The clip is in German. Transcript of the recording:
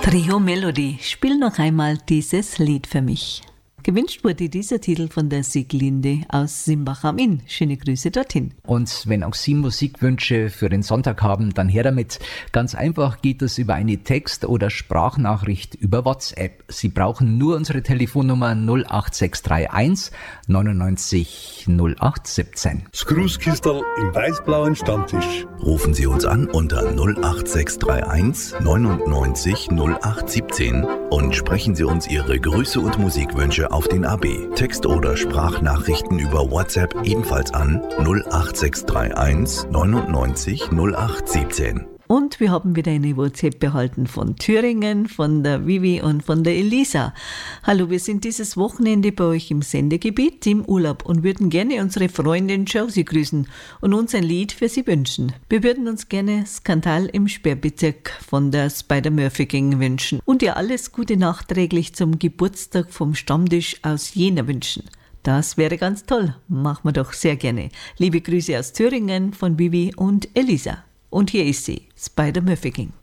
Trio Melody, spiel noch einmal dieses Lied für mich. Gewünscht wurde dieser Titel von der Sieglinde aus Simbach am Inn. Schöne Grüße dorthin. Und wenn auch Sie Musikwünsche für den Sonntag haben, dann her damit. Ganz einfach geht es über eine Text- oder Sprachnachricht über WhatsApp. Sie brauchen nur unsere Telefonnummer 08631 99 08 17. Das Grußkistel im weiß-blauen Stammtisch. Rufen Sie uns an unter 08631 99 08 17 und sprechen Sie uns Ihre Grüße und Musikwünsche auf den AB. Text- oder Sprachnachrichten über WhatsApp ebenfalls an 08631 99 08 17. Und wir haben wieder eine WhatsApp erhalten von Thüringen, von der Vivi und von der Elisa. Hallo, wir sind dieses Wochenende bei euch im Sendegebiet im Urlaub und würden gerne unsere Freundin Josie grüßen und uns ein Lied für sie wünschen. Wir würden uns gerne Skandal im Sperrbezirk von der Spider-Murphy-Gang wünschen und ihr alles Gute nachträglich zum Geburtstag vom Stammtisch aus Jena wünschen. Das wäre ganz toll, machen wir doch sehr gerne. Liebe Grüße aus Thüringen von Vivi und Elisa. Und hier ist sie, Spider-Murphy Gang.